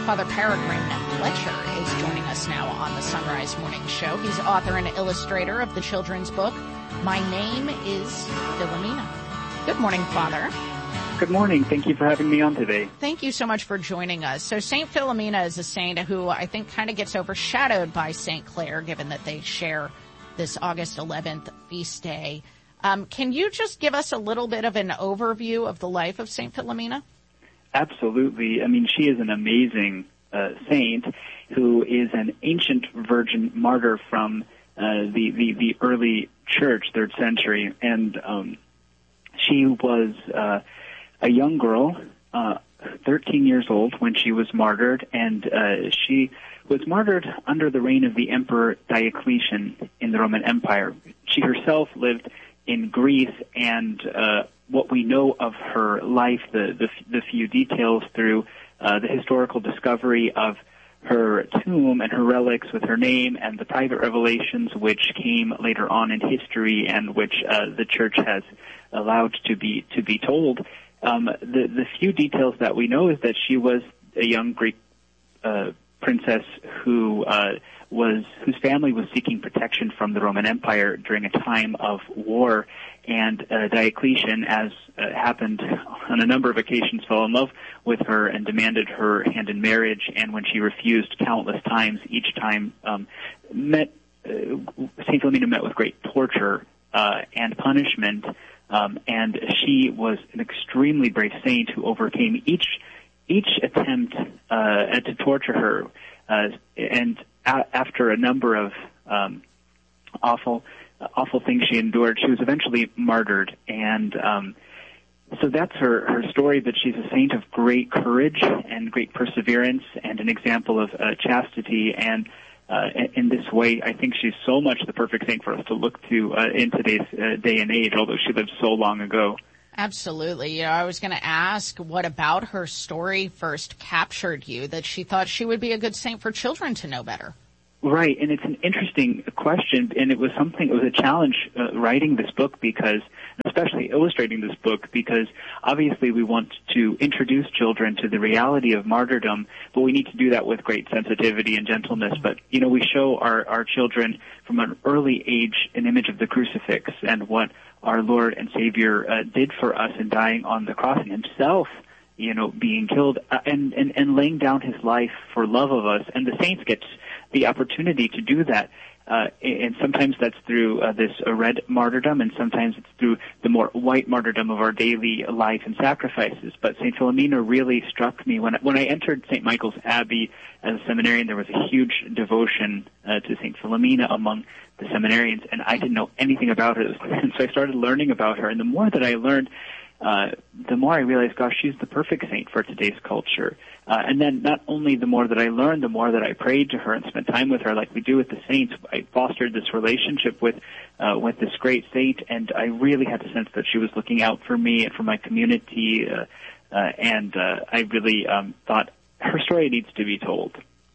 Father Peregrine Fletcher is joining us now on the Sunrise Morning Show. He's author and illustrator of the children's book, My Name is Philomena. Good morning, Father. Good morning. Thank you for having me on today. Thank you so much for joining us. So St. Philomena is a saint who I think kind of gets overshadowed by St. Clare, given that they share this August 11th feast day. Can you just give us a little bit of an overview of the life of St. Philomena? Absolutely. I mean, she is an amazing saint who is an ancient virgin martyr from the early church, 3rd century. And she was a young girl, 13 years old when she was martyred, and she was martyred under the reign of the Emperor Diocletian in the Roman Empire. She herself lived in Greece, and what we know of her life, the few details through the historical discovery of her tomb and her relics with her name and the private revelations which came later on in history and which the church has allowed to be told. The few details that we know is that she was a young Greek princess whose family was seeking protection from the Roman Empire during a time of war, and Diocletian, as happened on a number of occasions, fell in love with her and demanded her hand in marriage. And when she refused countless times, each time Saint Philomena met with great torture and punishment. And she was an extremely brave saint who overcame each attempt to torture her, and after a number of awful things she endured, she was eventually martyred. And so that's her story. But she's a saint of great courage and great perseverance, and an example of chastity. And in this way, I think she's so much the perfect saint for us to look to in today's day and age, although she lived so long ago. Absolutely. You know, I was going to ask what about her story first captured you, that she thought she would be a good saint for children to know better. Right, and it's an interesting question, and it was a challenge writing this book, because, especially illustrating this book, because obviously we want to introduce children to the reality of martyrdom, but we need to do that with great sensitivity and gentleness. But, you know, we show our children from an early age an image of the crucifix and what our Lord and Savior did for us in dying on the cross, and himself, you know, being killed and laying down his life for love of us. And the saints get the opportunity to do that. And sometimes that's through this red martyrdom, and sometimes it's through the more white martyrdom of our daily life and sacrifices. But St. Philomena really struck me. When I entered St. Michael's Abbey as a seminarian, there was a huge devotion to St. Philomena among the seminarians, and I didn't know anything about her. And so I started learning about her, and the more that I learned, the more I realized, gosh, she's the perfect saint for today's culture. And then not only the more that I learned, the more that I prayed to her and spent time with her like we do with the saints. I fostered this relationship with this great saint, and I really had the sense that she was looking out for me and for my community, and I really thought her story needs to be told.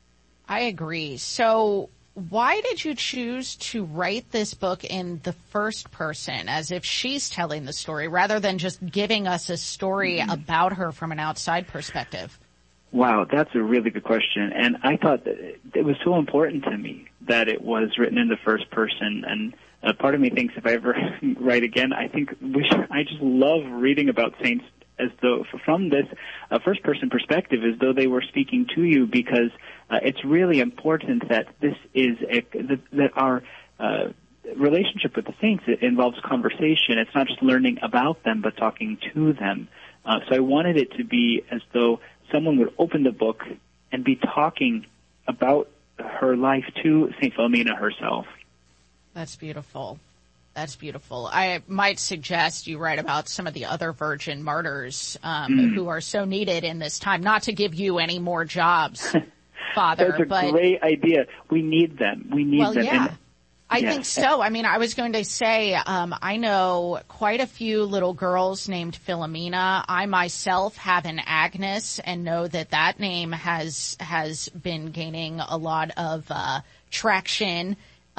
I agree. So why did you choose to write this book in the first person, as if she's telling the story, rather than just giving us a story about her from an outside perspective? Wow, that's a really good question. And I thought that it was so important to me that it was written in the first person. And part of me thinks if I ever write again, I just love reading about saints as though from this first-person perspective, as though they were speaking to you, because it's really important that this is that our relationship with the saints, it involves conversation. It's not just learning about them, but talking to them. So I wanted it to be as though someone would open the book and be talking about her life to St. Philomena herself. That's beautiful. That's beautiful. I might suggest you write about some of the other virgin martyrs who are so needed in this time. Not to give you any more jobs, Father. That's a great idea. We need them. We need them. Yeah. I think so. I mean, I was going to say, I know quite a few little girls named Philomena. I myself have an Agnes and know that name has been gaining a lot of traction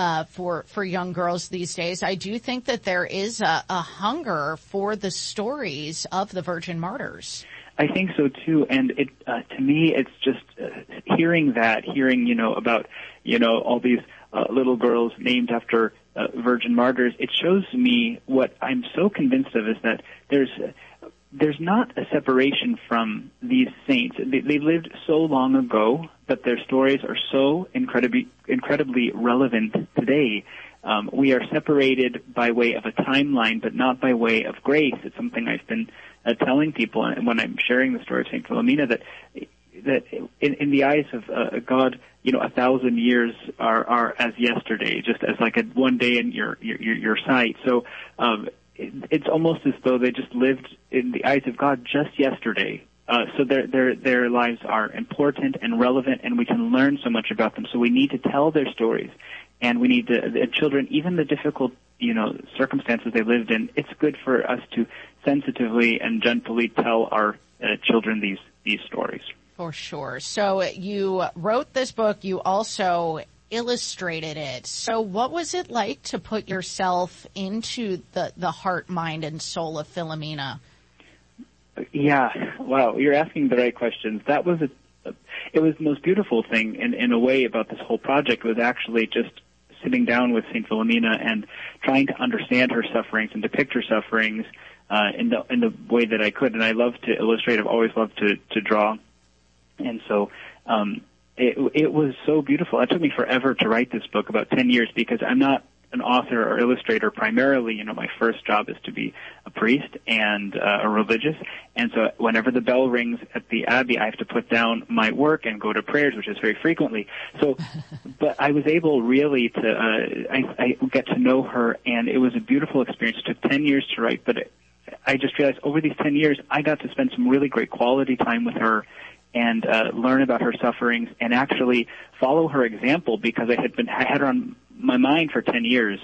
for young girls these days. I do think that there is a hunger for the stories of the Virgin Martyrs. I think so too, and it to me it's just hearing about all these little girls named after virgin martyrs. It shows me what I'm so convinced of is that there's not a separation from these saints. They lived so long ago that their stories are so incredibly relevant today. We are separated by way of a timeline, but not by way of grace. It's something I've been telling people when I'm sharing the story of St. Philomena, that in the eyes of God, 1,000 years are as yesterday, just as like one day in your sight. So it's almost as though they just lived in the eyes of God just yesterday. So their lives are important and relevant, and we can learn so much about them. So we need to tell their stories, and we need the children, even the difficult circumstances they lived in. It's good for us to sensitively and gently tell our children these stories. For sure. So you wrote this book. You also illustrated it. So what was it like to put yourself into the heart, mind, and soul of Philomena? Yeah. Wow. You're asking the right questions. That was it was the most beautiful thing in a way about this whole project was actually just sitting down with St. Philomena and trying to understand her sufferings and depict her sufferings in the way that I could. And I love to illustrate. I've always loved to draw. And so it was so beautiful. It took me forever to write this book, about 10 years, because I'm not an author or illustrator primarily. My first job is to be a priest and a religious. And so whenever the bell rings at the Abbey, I have to put down my work and go to prayers, which is very frequently. So, but I was able really to, I get to know her, and it was a beautiful experience. It took 10 years to write, but I just realized over these 10 years, I got to spend some really great quality time with her and learn about her sufferings and actually follow her example, because I had her on my mind for 10 years.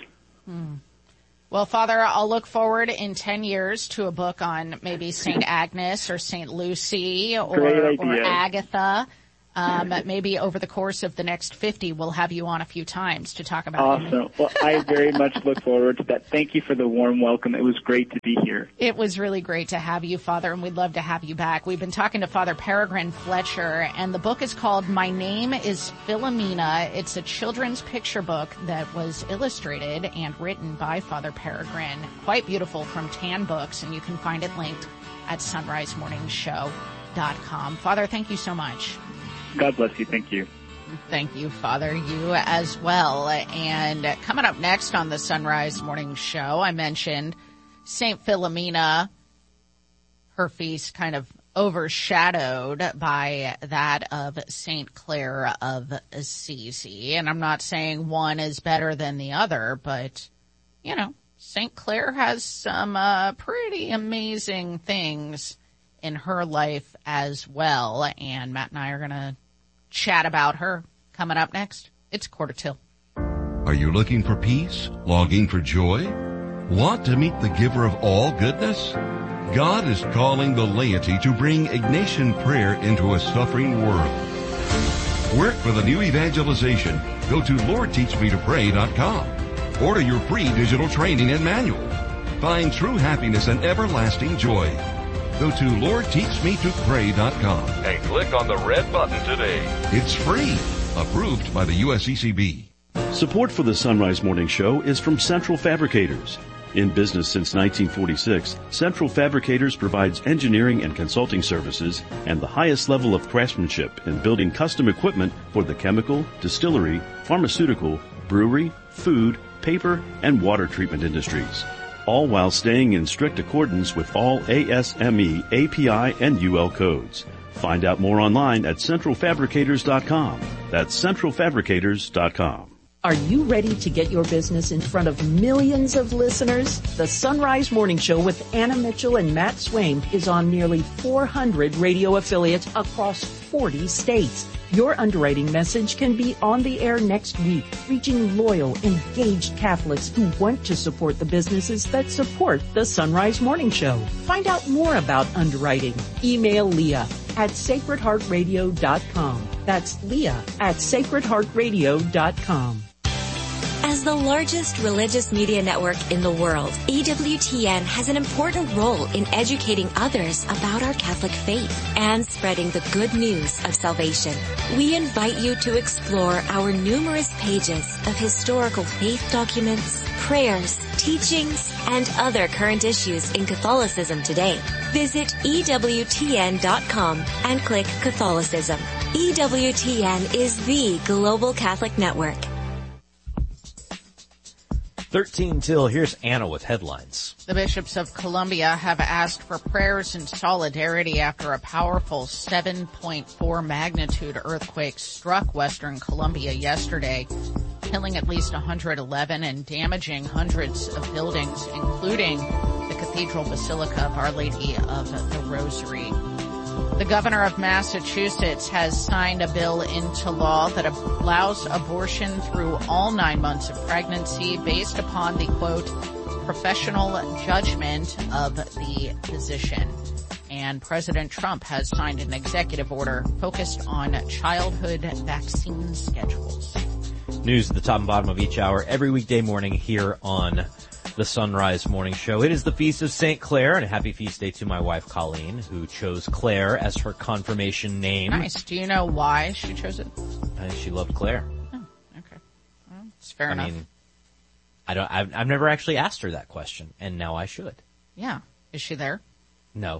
Well, Father, I'll look forward in 10 years to a book on maybe St. Agnes or St. Lucy or Agatha. Maybe over the course of the next 50, we'll have you on a few times to talk about it. Awesome. Well, I very much look forward to that. Thank you for the warm welcome. It was great to be here. It was really great to have you, Father, and we'd love to have you back. We've been talking to Father Peregrine Fletcher, and the book is called My Name is Philomena. It's a children's picture book that was illustrated and written by Father Peregrine. Quite beautiful, from Tan Books, and you can find it linked at sunrisemorningshow.com. Father, thank you so much. God bless you. Thank you. Thank you, Father. You as well. And coming up next on the Sunrise Morning Show, I mentioned St. Philomena, her feast kind of overshadowed by that of St. Clare of Assisi. And I'm not saying one is better than the other, but, St. Clare has some pretty amazing things in her life as well. And Matt and I are going to chat about her coming up next. It's 1:45. Are you looking for peace? Longing for joy? Want to meet the giver of all goodness? God is calling the laity to bring Ignatian prayer into a suffering world. Work for the new evangelization. Go to LordTeachMeToPray.com. Order your free digital training and manual. Find true happiness and everlasting joy. Go to LordTeachMeToPray.com and click on the red button today. It's free. Approved by the USCCB. Support for the Sunrise Morning Show is from Central Fabricators. In business since 1946, Central Fabricators provides engineering and consulting services and the highest level of craftsmanship in building custom equipment for the chemical, distillery, pharmaceutical, brewery, food, paper, and water treatment industries, all while staying in strict accordance with all ASME, API, and UL codes. Find out more online at centralfabricators.com. That's centralfabricators.com. Are you ready to get your business in front of millions of listeners? The Sunrise Morning Show with Anna Mitchell and Matt Swain is on nearly 400 radio affiliates across 40 states. Your underwriting message can be on the air next week, reaching loyal, engaged Catholics who want to support the businesses that support the Sunrise Morning Show. Find out more about underwriting. Email Leah at sacredheartradio.com. That's Leah at sacredheartradio.com. As the largest religious media network in the world, EWTN has an important role in educating others about our Catholic faith and spreading the good news of salvation. We invite you to explore our numerous pages of historical faith documents, prayers, teachings, and other current issues in Catholicism today. Visit EWTN.com and click Catholicism. EWTN is the global Catholic network. 13 till, here's Anna with headlines. The bishops of Colombia have asked for prayers and solidarity after a powerful 7.4 magnitude earthquake struck western Colombia yesterday, killing at least 111 and damaging hundreds of buildings, including the Cathedral Basilica of Our Lady of the Rosary. The governor of Massachusetts has signed a bill into law that allows abortion through all 9 months of pregnancy based upon the, quote, professional judgment of the physician. And President Trump has signed an executive order focused on childhood vaccine schedules. News at the top and bottom of each hour every weekday morning here on the Sunrise Morning Show. It is the Feast of St. Clair, and a happy feast day to my wife, Colleen, who chose Claire as her confirmation name. Nice. Do you know why she chose it? She loved Claire. Oh, okay. Well, it's fair enough. I mean, I've never actually asked her that question, and now I should. Yeah. Is she there? No.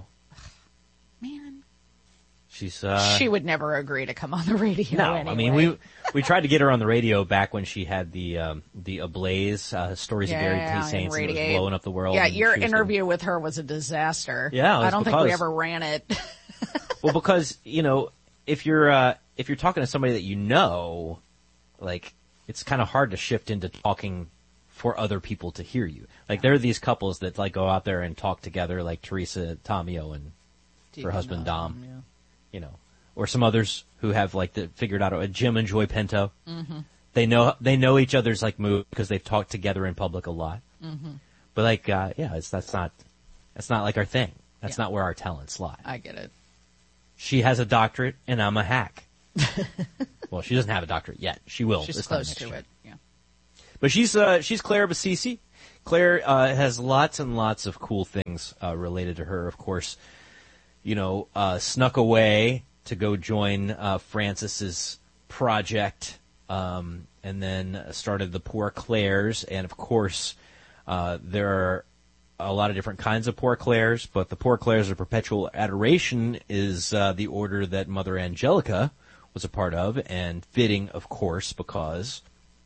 Man. She's, she would never agree to come on the radio. No, anyway. I mean, we tried to get her on the radio back when she had the Ablaze, Stories of Gary T. Saints, and it was blowing up the world. Yeah, your interview with her was a disaster. Yeah, I don't think we ever ran it. Well, because, you know, if you're talking to somebody that you know, like, it's kind of hard to shift into talking for other people to hear you. Like, there are these couples that, like, go out there and talk together, like Teresa Tomeo and her husband Dom. Yeah. You know, or some others who have figured out Jim and Joy Pinto. Mm-hmm. They know each other's like move because they've talked together in public a lot. Mm-hmm. But that's not like our thing. That's not where our talents lie. I get it. She has a doctorate and I'm a hack. Well, she doesn't have a doctorate yet. She will. She's close to it. Yeah. But she's Claire Basisi. Claire has lots and lots of cool things related to her, of course. You know, snuck away to go join Francis's project, and then started the Poor Clares. And of course, there are a lot of different kinds of Poor Clares, but the Poor Clares of Perpetual Adoration is the order that Mother Angelica was a part of, and fitting, of course, because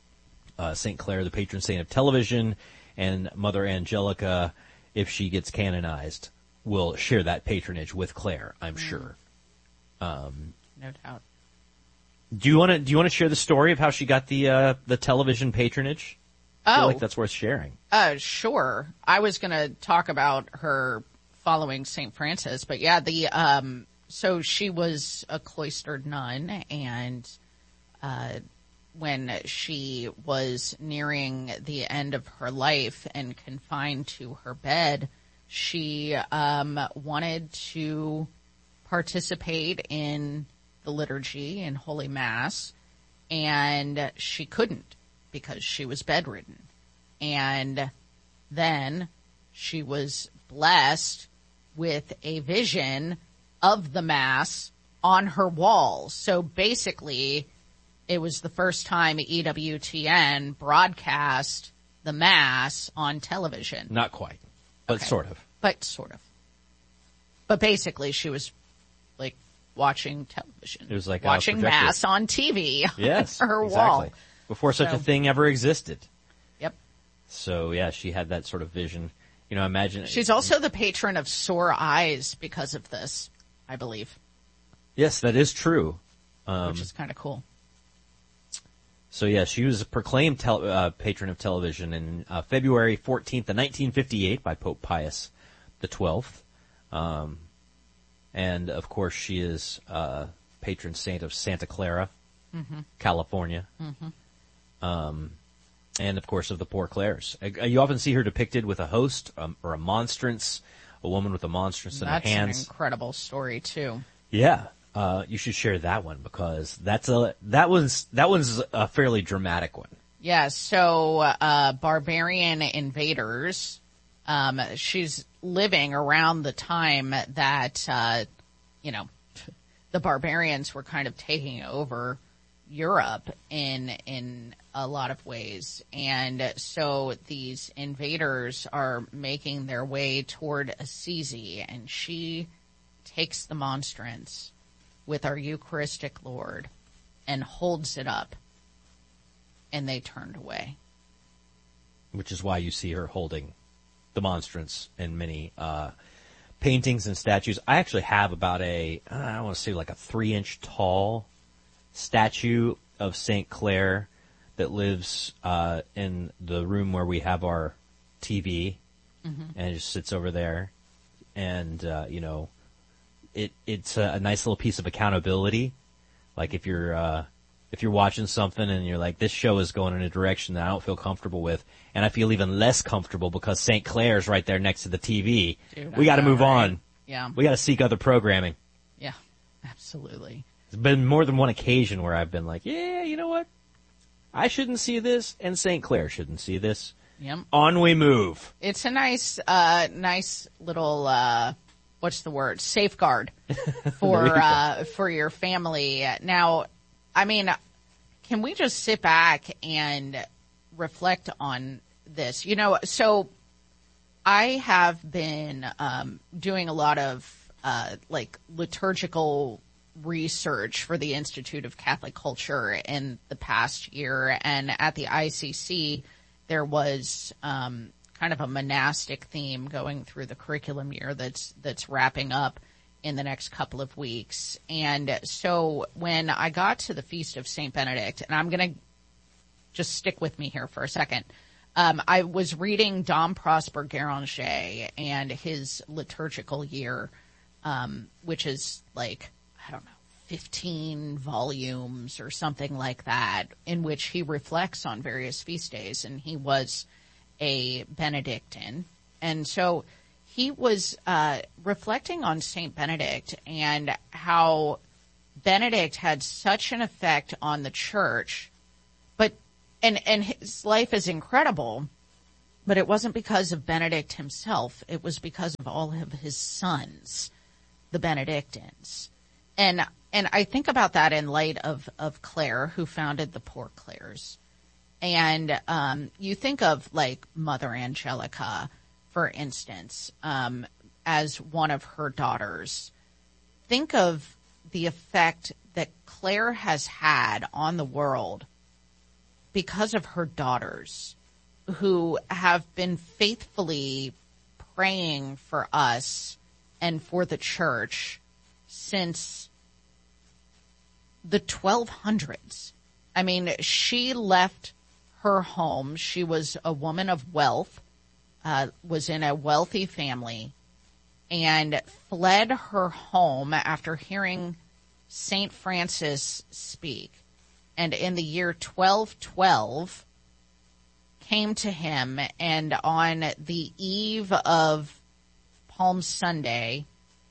St. Clair, the patron saint of television, and Mother Angelica, if she gets canonized, will share that patronage with Claire, I'm sure. No doubt. Do you want to share the story of how she got the television patronage? I feel like that's worth sharing. Sure. I was going to talk about her following St. Francis, but yeah, so she was a cloistered nun, and when she was nearing the end of her life and confined to her bed, she wanted to participate in the liturgy and Holy Mass, and she couldn't because she was bedridden. And then she was blessed with a vision of the Mass on her wall. So basically, it was the first time EWTN broadcast the Mass on television. Not quite. But okay. Sort of. But basically, she was like watching television. It was like watching Mass on TV. Yes, on her exactly. wall. Before such a thing ever existed. Yep. So yeah, she had that sort of vision. You know, imagine. She's also the patron of sore eyes because of this, I believe. Yes, that is true. Which is kind of cool. So yeah, she was a proclaimed patron of television in February 14th of 1958 by Pope Pius XII. And of course she is patron saint of Santa Clara, California. And of course of the Poor Clares. You often see her depicted with a host or a monstrance, a woman with a monstrance in her hands. That's an incredible story too. Yeah. You should share that one because that one's a fairly dramatic one. Yeah, so barbarian invaders. She's living around the time that, the barbarians were kind of taking over Europe in a lot of ways. And so these invaders are making their way toward Assisi, and she takes the monstrance with our Eucharistic Lord and holds it up, and they turned away. Which is why you see her holding the monstrance in many paintings and statues. I actually have about I want to say like a 3-inch tall statue of St. Clair that lives in the room where we have our TV, and it just sits over there. And, it's a nice little piece of accountability. Like if you're watching something and you're like, this show is going in a direction that I don't feel comfortable with, and I feel even less comfortable because St. Clair's right there next to the TV. Dude, we got to move on. Yeah. We got to seek other programming. Yeah, absolutely. There's been more than one occasion where I've been like, yeah, you know what? I shouldn't see this, and St. Clair shouldn't see this. Yep. On we move. It's a nice little, what's the word? Safeguard for your family. Now, I mean, can we just sit back and reflect on this? So I have been doing a lot of liturgical research for the Institute of Catholic Culture in the past year, and at the ICC there was kind of a monastic theme going through the curriculum year that's wrapping up in the next couple of weeks. And so when I got to the Feast of St. Benedict, and I'm going to just stick with me here for a second, I was reading Dom Prosper Guéranger and his liturgical year, which is like, I don't know, 15 volumes or something like that, in which he reflects on various feast days. And he was a Benedictine. And so he was reflecting on St. Benedict and how Benedict had such an effect on the church, but and his life is incredible, but it wasn't because of Benedict himself. It was because of all of his sons, the Benedictines. And I think about that in light of Clare, who founded the Poor Clares. And you think of like Mother Angelica, for instance, as one of her daughters. Think of the effect that Clare has had on the world because of her daughters, who have been faithfully praying for us and for the church since the 1200s. I mean, she left her home. She was a woman of wealth, was in a wealthy family, and fled her home after hearing St. Francis speak. And in the year 1212, came to him, and on the eve of Palm Sunday,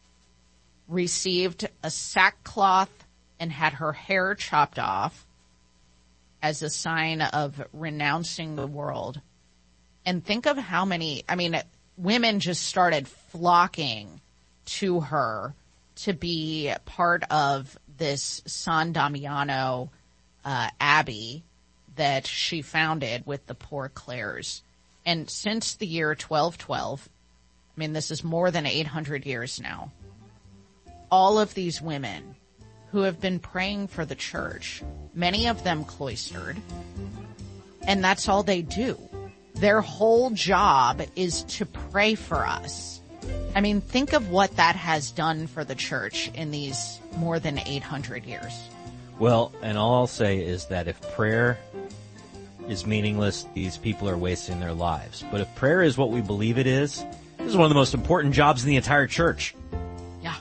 received a sackcloth and had her hair chopped off as a sign of renouncing the world. And think of how many, women just started flocking to her to be part of this San Damiano abbey that she founded with the Poor Clares. And since the year 1212, this is more than 800 years now, all of these women who have been praying for the church, many of them cloistered, and that's all they do. Their whole job is to pray for us. Think of what that has done for the church in these more than 800 years. Well, and all I'll say is that if prayer is meaningless, these people are wasting their lives. But if prayer is what we believe it is, this is one of the most important jobs in the entire church. Yeah.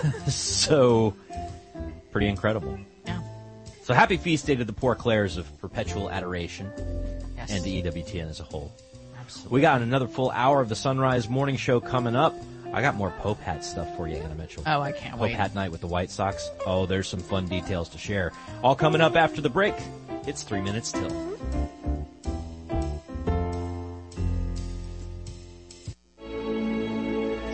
So, pretty incredible. Yeah. So happy feast day to the Poor Clares of Perpetual Adoration. Yes. And to EWTN as a whole. Absolutely. We got another full hour of the Sunrise Morning Show coming up. I got more Pope Hat stuff for you, Anna Mitchell. Oh, I can't wait. Pope Hat night with the White Sox. Oh, there's some fun details to share. All coming up after the break. It's 3 minutes till.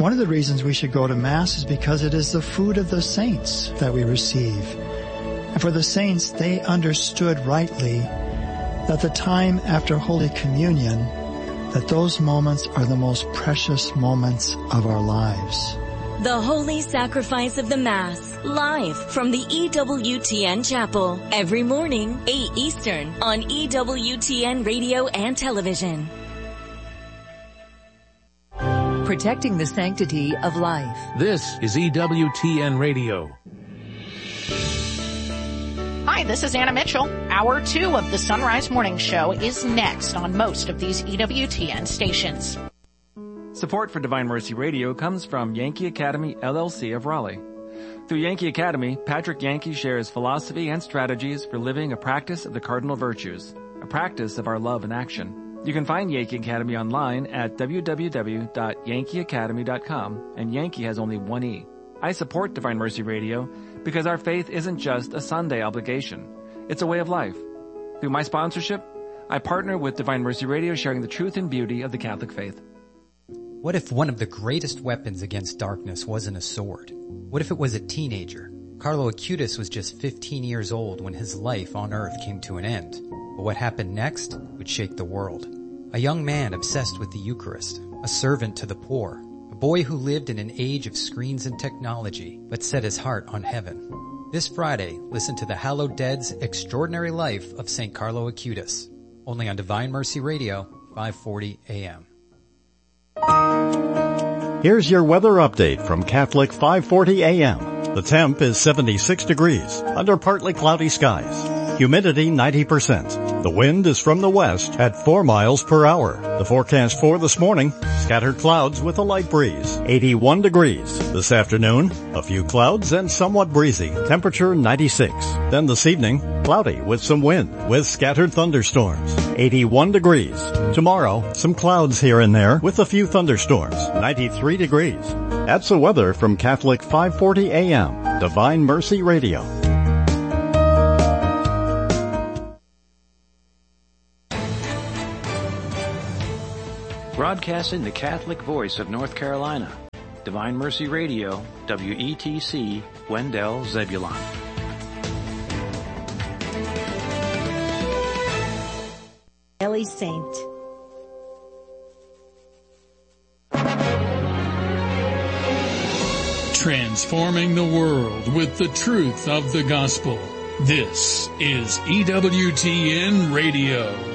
One of the reasons we should go to Mass is because it is the food of the saints that we receive. And for the saints, they understood rightly that the time after Holy Communion, that those moments are the most precious moments of our lives. The Holy Sacrifice of the Mass, live from the EWTN Chapel, every morning, 8 Eastern, on EWTN Radio and Television. Protecting the sanctity of life. This is EWTN Radio. Hi, this is Anna Mitchell. Hour 2 of the Sunrise Morning Show is next on most of these EWTN stations. Support for Divine Mercy Radio comes from Yankee Academy, LLC of Raleigh. Through Yankee Academy, Patrick Yankee shares philosophy and strategies for living a practice of the cardinal virtues, a practice of our love and action. You can find Yankee Academy online at www.yankeeacademy.com, and Yankee has only one E. I support Divine Mercy Radio because our faith isn't just a Sunday obligation. It's a way of life. Through my sponsorship, I partner with Divine Mercy Radio, sharing the truth and beauty of the Catholic faith. What if one of the greatest weapons against darkness wasn't a sword? What if it was a teenager? Carlo Acutis was just 15 years old when his life on earth came to an end. But what happened next would shake the world. A young man obsessed with the Eucharist, a servant to the poor, a boy who lived in an age of screens and technology, but set his heart on heaven. This Friday, listen to the Hallowed Dead's Extraordinary Life of St. Carlo Acutis, only on Divine Mercy Radio, 540 AM. Here's your weather update from Catholic 540 AM. The temp is 76 degrees, under partly cloudy skies. Humidity 90%. The wind is from the west at 4 miles per hour. The forecast for this morning, scattered clouds with a light breeze, 81 degrees. This afternoon, a few clouds and somewhat breezy, temperature 96. Then this evening, cloudy with some wind, with scattered thunderstorms, 81 degrees. Tomorrow, some clouds here and there with a few thunderstorms, 93 degrees. That's the weather from Catholic 540 AM, Divine Mercy Radio. Broadcasting the Catholic voice of North Carolina, Divine Mercy Radio, WETC, Wendell, Zebulon. Ellie Saint. Transforming the world with the truth of the gospel. This is EWTN Radio.